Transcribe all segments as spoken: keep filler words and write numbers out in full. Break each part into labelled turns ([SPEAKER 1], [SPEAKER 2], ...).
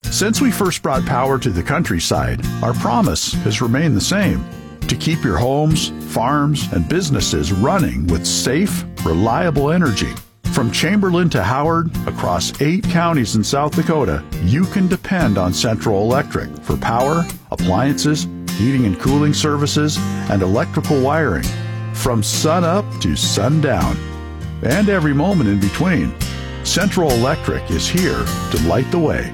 [SPEAKER 1] Since we first brought power to the countryside, our promise has remained the same: to keep your homes, farms, and businesses running with safe, reliable energy. From Chamberlain to Howard, across eight counties in South Dakota, you can depend on Central Electric for power, appliances, heating and cooling services, and electrical wiring. From sun up to sundown, and every moment in between, Central Electric is here to light the way.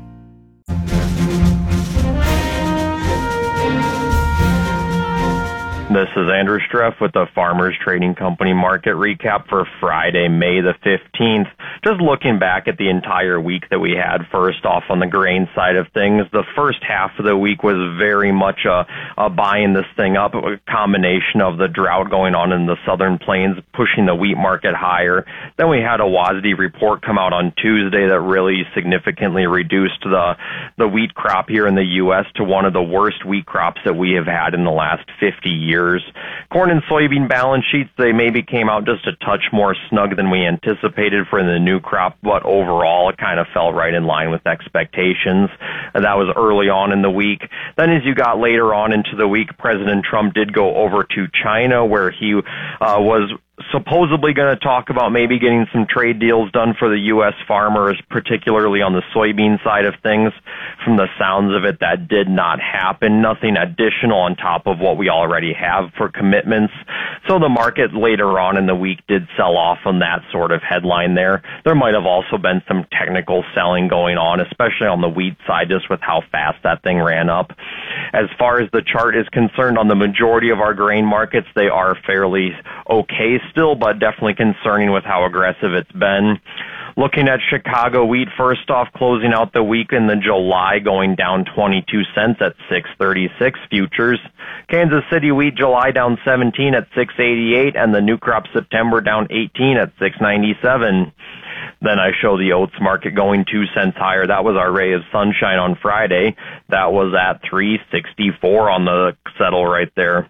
[SPEAKER 2] This is Andrew Streff with the Farmers Trading Company market recap for Friday, May the fifteenth. Just looking back at the entire week that we had, first off on the grain side of things, the first half of the week was very much a, a buying this thing up, a combination of the drought going on in the southern plains pushing the wheat market higher. Then we had a W A S D report come out on Tuesday that really significantly reduced the, the wheat crop here in the U S to one of the worst wheat crops that we have had in the last fifty years. Corn and soybean balance sheets, they maybe came out just a touch more snug than we anticipated for the new crop, but overall it kind of fell right in line with expectations. And that was early on in the week. Then as you got later on into the week, President Trump did go over to China, where he uh, was supposedly going to talk about maybe getting some trade deals done for the U S farmers, particularly on the soybean side of things. From the sounds of it, that did not happen. Nothing additional on top of what we already have for commitments. So the market later on in the week did sell off on that sort of headline there. There might have also been some technical selling going on, especially on the wheat side, just with how fast that thing ran up. As far as the chart is concerned, on the majority of our grain markets, they are fairly okay still, but definitely concerning with how aggressive it's been. Looking at Chicago wheat, first off, closing out the week in the July, going down twenty-two cents at six thirty-six futures. Kansas City wheat July down seventeen at six eighty-eight, and the new crop September down eighteen at six ninety-seven. Then I show the oats market going two cents higher. That was our ray of sunshine on Friday. That was at three sixty-four on the settle right there.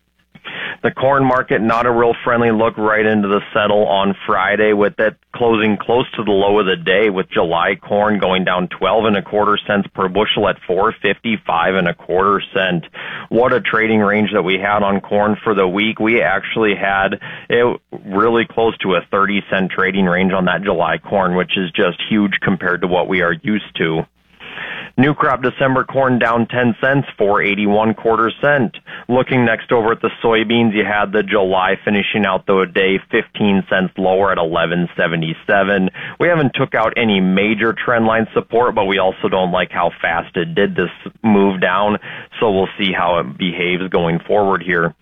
[SPEAKER 2] The corn market, not a real friendly look right into the settle on Friday, with it closing close to the low of the day, with July corn going down twelve and a quarter cents per bushel at four fifty-five and a quarter cent. What a trading range that we had on corn for the week. We actually had it really close to a thirty cent trading range on that July corn, which is just huge compared to what we are used to. New crop December corn down ten cents, four eighty-one quarter cent. Looking next over at the soybeans, you had the July finishing out the day fifteen cents lower at eleven seventy-seven. We haven't took out any major trend line support, but we also don't like how fast it did this move down, so we'll see how it behaves going forward here.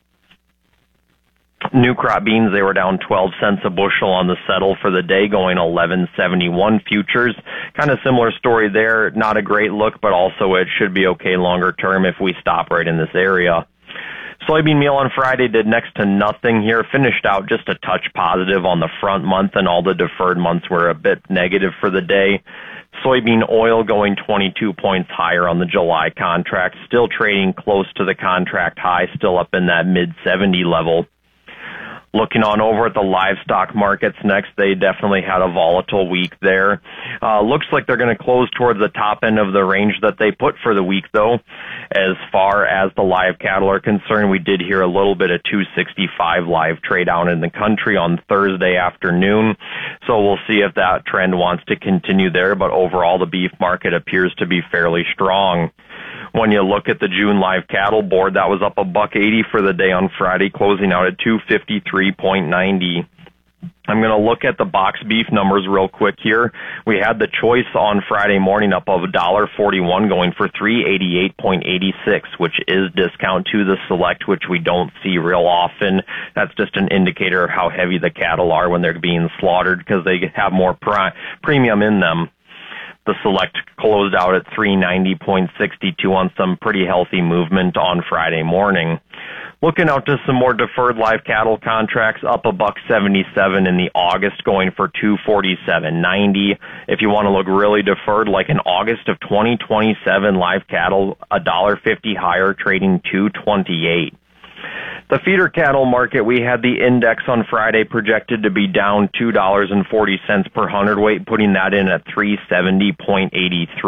[SPEAKER 2] New crop beans, they were down twelve cents a bushel on the settle for the day, going eleven seventy-one futures. Kind of similar story there. Not a great look, but also it should be okay longer term if we stop right in this area. Soybean meal on Friday did next to nothing here. Finished out just a touch positive on the front month, and all the deferred months were a bit negative for the day. Soybean oil going twenty-two points higher on the July contract, still trading close to the contract high, still up in that mid seventy level. Looking on over at the livestock markets next, they definitely had a volatile week there. Uh, looks like they're going to close towards the top end of the range that they put for the week, though. As far as the live cattle are concerned, we did hear a little bit of two sixty-five live trade out in the country on Thursday afternoon. So we'll see if that trend wants to continue there, but overall the beef market appears to be fairly strong. When you look at the June live cattle board, that was up a buck eighty for the day on Friday, closing out at two fifty-three ninety. I'm going to look at the box beef numbers real quick here. We had the choice on Friday morning up of one forty-one, going for three eighty-eight eighty-six, which is discount to the select, which we don't see real often. That's just an indicator of how heavy the cattle are when they're being slaughtered, because they have more pri- premium in them. The select closed out at three ninety sixty-two on some pretty healthy movement on Friday morning. Looking out to some more deferred live cattle contracts, up a buck seventy-seven in the August, going for two forty-seven ninety. If you want to look really deferred, like in August of twenty twenty-seven, live cattle a dollar fifty higher, trading two twenty-eight. The feeder cattle market, we had the index on Friday projected to be down two dollars and forty cents per hundredweight, putting that in at three seventy eighty-three.